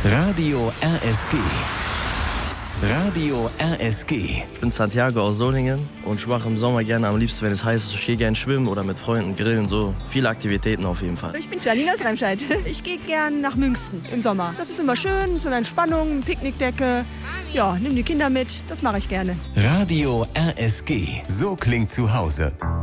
Radio RSG. Radio RSG. Ich bin Santiago aus Solingen und ich mache im Sommer gerne am liebsten, wenn es heiß ist, ich gehe gerne schwimmen oder mit Freunden grillen, so viele Aktivitäten auf jeden Fall. Ich bin Janine aus Remscheid. Ich gehe gern nach Münsten im Sommer. Das ist immer schön, so eine Entspannung, Picknickdecke. Ja, nimm die Kinder mit, das mache ich gerne. Radio RSG. So klingt zu Hause.